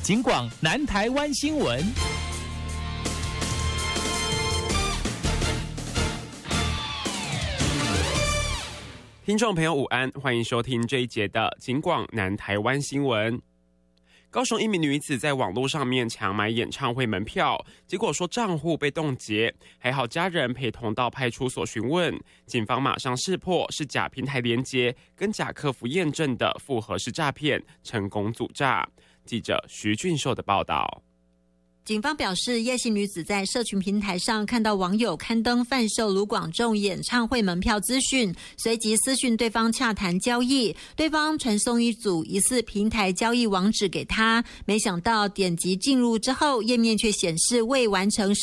警广南台湾新闻。 听众朋友午安，欢迎收听这一节的警广南台湾新闻。高雄一名女子在网络上面抢买演唱会门票，结果说账户被冻结，还好家人陪同到派出所询问，警方马上识破是假平台连结跟假客服验证的复合式诈骗，成功阻诈。记者徐俊秀的报道。 警方表示，叶姓女子在社群平台上看到网友刊登贩售卢广仲演唱会门票资讯，随即私讯对方洽谈交易，对方传送一组疑似平台交易网址给他，没想到点击进入之后，页面却显示未完成